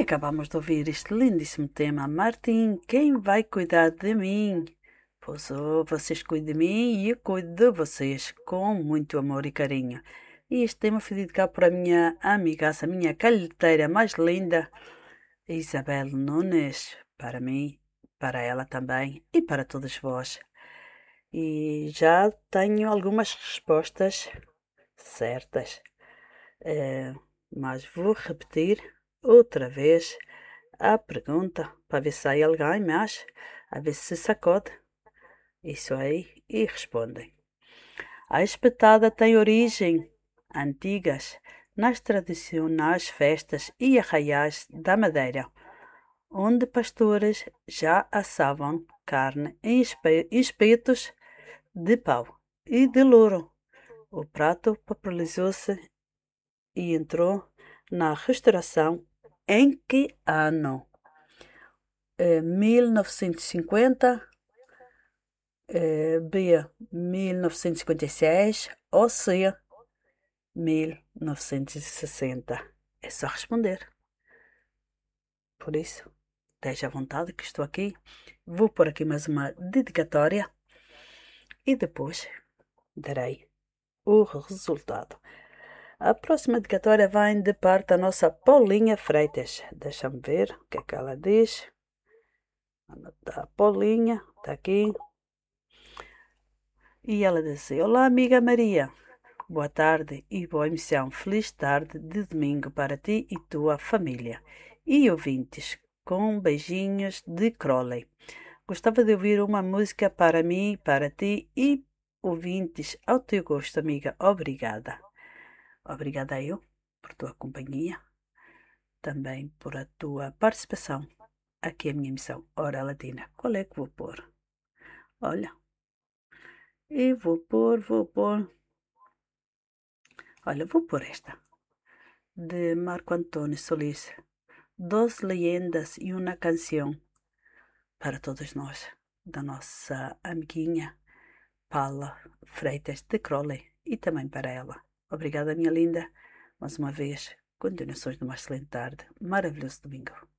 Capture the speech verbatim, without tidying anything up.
acabamos de ouvir este lindíssimo tema. Martim, quem vai cuidar de mim? Pois oh, vocês cuidem de mim e eu cuido de vocês com muito amor e carinho. E este tema foi dedicado para a minha amigaça, a minha calheteira mais linda, Isabel Nunes. Para mim, para ela também e para todos vós. E já tenho algumas respostas certas, eh, mas vou repetir outra vez a pergunta para ver se há alguém mais, a ver se sacode isso aí e respondem. A espetada tem origem antigas nas tradicionais festas e arraiais da Madeira, onde pastores já assavam carne em espe- espetos de pau e de louro. O prato popularizou-se e entrou na restauração em que ano? Eh, mil novecentos e cinquenta, eh, B, mil novecentos e cinquenta e seis ou C, mil novecentos e sessenta. É só responder. Por isso, esteja à vontade que estou aqui. Vou pôr aqui mais uma dedicatória e depois darei o resultado. A próxima dedicatória vem de parte da nossa Paulinha Freitas. Deixa-me ver o que é que ela diz. Está a Paulinha, está aqui. E ela diz assim, olá amiga Maria, boa tarde e boa emissão. Feliz tarde de domingo para ti e tua família. E ouvintes, com beijinhos de Crowley. Gostava de ouvir uma música para mim, para ti e ouvintes ao teu gosto, amiga. Obrigada. Obrigada eu por tua companhia, também por a tua participação aqui a minha emissão Hora Latina. Qual é que vou pôr? Olha, e vou pôr, vou pôr. Olha, vou pôr esta, de Marco Antônio Solis. Dos leyendas e uma canção para todos nós, da nossa amiguinha Paula Freitas de Crowley e também para ela. Obrigada, minha linda. Mais uma vez, continuações de uma excelente tarde. Maravilhoso domingo.